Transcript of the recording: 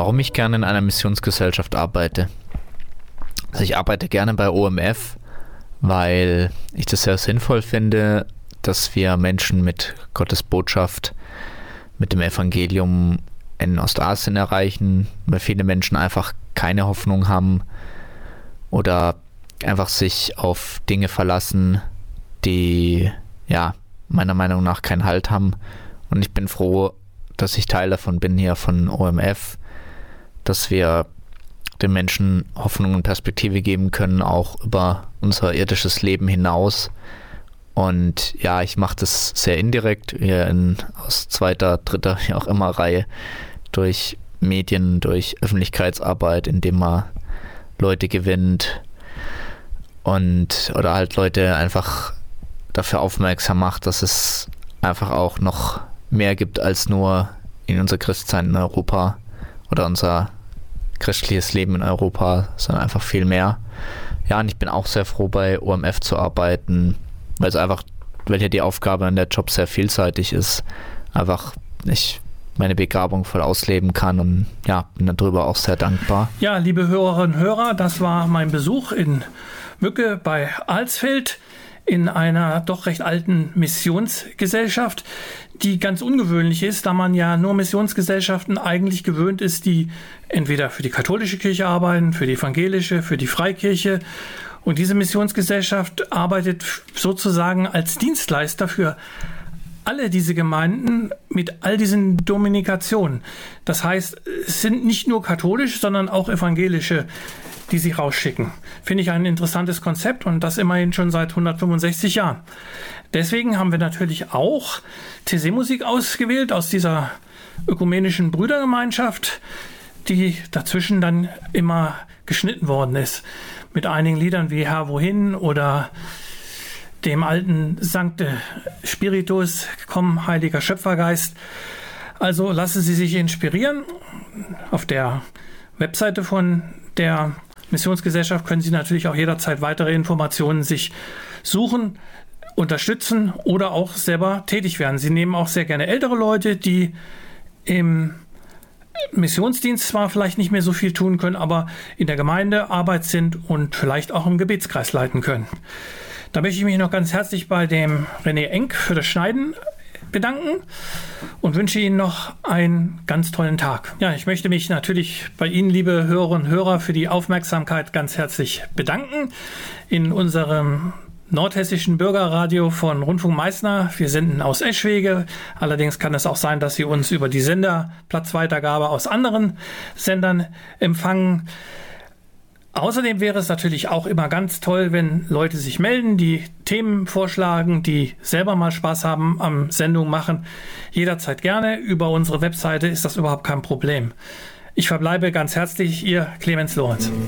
Warum ich gerne in einer Missionsgesellschaft arbeite. Also ich arbeite gerne bei OMF, weil ich das sehr sinnvoll finde, dass wir Menschen mit Gottes Botschaft, mit dem Evangelium in Ostasien erreichen, weil viele Menschen einfach keine Hoffnung haben oder einfach sich auf Dinge verlassen, die meiner Meinung nach keinen Halt haben. Und ich bin froh, dass ich Teil davon bin hier von OMF, dass wir den Menschen Hoffnung und Perspektive geben können, auch über unser irdisches Leben hinaus. Und ja, ich mache das sehr indirekt, aus zweiter, dritter, wie auch immer Reihe, durch Medien, durch Öffentlichkeitsarbeit, indem man Leute gewinnt oder halt Leute einfach dafür aufmerksam macht, dass es einfach auch noch mehr gibt als nur in unser Christsein in Europa oder unser christliches Leben in Europa, sondern einfach viel mehr. Ja, und ich bin auch sehr froh, bei OMF zu arbeiten, weil hier die Aufgabe und der Job sehr vielseitig ist. Einfach ich meine Begabung voll ausleben kann und ja, bin darüber auch sehr dankbar. Ja, liebe Hörerinnen und Hörer, das war mein Besuch in Mücke bei Alsfeld in einer doch recht alten Missionsgesellschaft, die ganz ungewöhnlich ist, da man ja nur Missionsgesellschaften eigentlich gewöhnt ist, die entweder für die katholische Kirche arbeiten, für die evangelische, für die Freikirche. Und diese Missionsgesellschaft arbeitet sozusagen als Dienstleister für alle diese Gemeinden mit all diesen Dominikationen. Das heißt, es sind nicht nur katholische, sondern auch evangelische, die sie rausschicken. Finde ich ein interessantes Konzept und das immerhin schon seit 165 Jahren. Deswegen haben wir natürlich auch TC-Musik ausgewählt aus dieser ökumenischen Brüdergemeinschaft, die dazwischen dann immer geschnitten worden ist. Mit einigen Liedern wie Herr, wohin oder dem alten Sancte Spiritus, komm, heiliger Schöpfergeist. Also lassen Sie sich inspirieren. Auf der Webseite von der Missionsgesellschaft können Sie natürlich auch jederzeit weitere Informationen sich suchen, unterstützen oder auch selber tätig werden. Sie nehmen auch sehr gerne ältere Leute, die im Missionsdienst zwar vielleicht nicht mehr so viel tun können, aber in der Gemeindearbeit sind und vielleicht auch im Gebetskreis leiten können. Da möchte ich mich noch ganz herzlich bei dem René Enck für das Schneiden bedanken und wünsche Ihnen noch einen ganz tollen Tag. Ja, ich möchte mich natürlich bei Ihnen, liebe Hörerinnen und Hörer, für die Aufmerksamkeit ganz herzlich bedanken. In unserem nordhessischen Bürgerradio von Rundfunk Meißner. Wir senden aus Eschwege. Allerdings kann es auch sein, dass Sie uns über die Senderplatzweitergabe aus anderen Sendern empfangen. Außerdem wäre es natürlich auch immer ganz toll, wenn Leute sich melden, die Themen vorschlagen, die selber mal Spaß haben am Sendung machen. Jederzeit gerne. Über unsere Webseite ist das überhaupt kein Problem. Ich verbleibe ganz herzlich, Ihr Clemens Lorenz.